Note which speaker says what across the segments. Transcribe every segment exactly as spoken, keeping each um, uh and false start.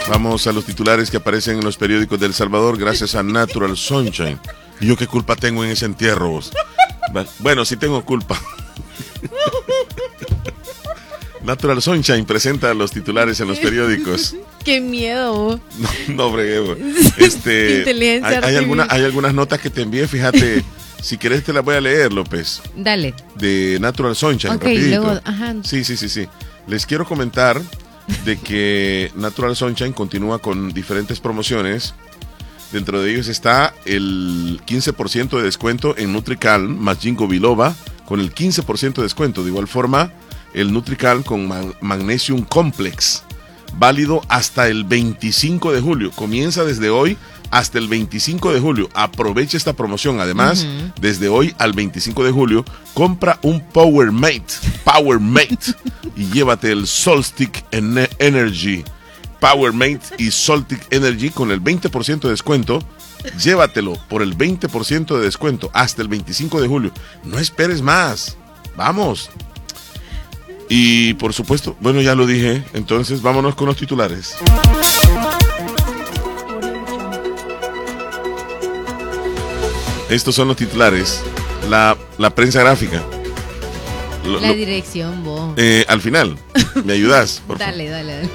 Speaker 1: Vamos a los titulares que aparecen en los periódicos de El Salvador gracias a Natural Sunshine. ¿Y yo qué culpa tengo en ese entierro, vos? Bueno, sí tengo culpa. Natural Sunshine presenta los titulares en los periódicos.
Speaker 2: ¡Qué miedo!
Speaker 1: No, no bregué. Este,
Speaker 2: Inteligencia
Speaker 1: hay, hay, alguna, hay algunas notas que te envié, fíjate. Si querés te las voy a leer, López.
Speaker 2: Dale.
Speaker 1: De Natural Sunshine,
Speaker 2: Ok,
Speaker 1: rapidito.
Speaker 2: luego, ajá.
Speaker 1: Sí, sí, sí, sí. Les quiero comentar de que Natural Sunshine continúa con diferentes promociones. Dentro de ellos está el quince por ciento de descuento en Nutricalm más Ginkgo Biloba con el quince por ciento de descuento. De igual forma, el Nutricalm con Mag- Magnesium Complex, válido hasta el veinticinco de julio. Comienza desde hoy hasta el veinticinco de julio. Aprovecha esta promoción. Además, uh-huh. desde hoy al veinticinco de julio, compra un Power Mate, Power Mate y llévate el Solstick Energy. Power Mate y Solstick Energy con el veinte por ciento de descuento. Llévatelo por el veinte por ciento de descuento hasta el veinticinco de julio. No esperes más. Vamos. Y por supuesto, bueno, ya lo dije, entonces vámonos con los titulares. Estos son los titulares. La, la prensa gráfica. Lo,
Speaker 2: la
Speaker 1: lo,
Speaker 2: dirección, vos.
Speaker 1: Eh, al final, ¿me ayudas? Por
Speaker 2: dale, dale, dale.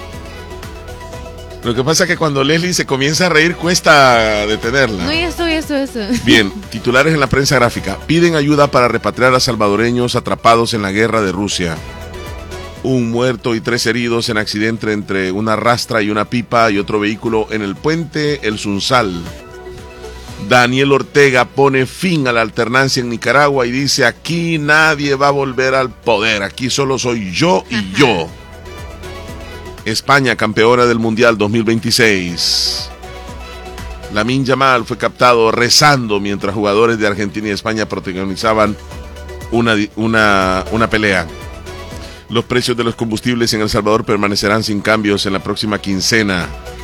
Speaker 1: Lo que pasa es que cuando Leslie se comienza a reír cuesta detenerla.
Speaker 2: No, ya estoy, esto, esto.
Speaker 1: Bien, titulares en la prensa gráfica. Piden ayuda para repatriar a salvadoreños atrapados en la guerra de Rusia. Un muerto y tres heridos en accidente entre una rastra y una pipa y otro vehículo en el puente El Sunsal. Daniel Ortega pone fin a la alternancia en Nicaragua y dice: aquí nadie va a volver al poder, aquí solo soy yo y Ajá. yo. España, campeona del Mundial dos mil veintiséis. Lamine Yamal fue captado rezando mientras jugadores de Argentina y España protagonizaban una, una, una pelea. Los precios de los combustibles en El Salvador permanecerán sin cambios en la próxima quincena.